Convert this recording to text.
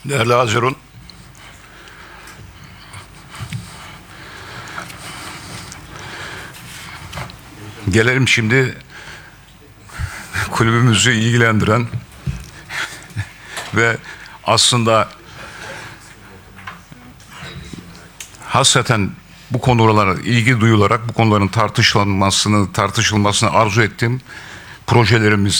Değerli Hazirun, gelelim şimdi kulübümüzü ilgilendiren ve aslında hasreten bu konulara ilgi duyularak bu konuların tartışılmasını arzu ettiğim projelerimiz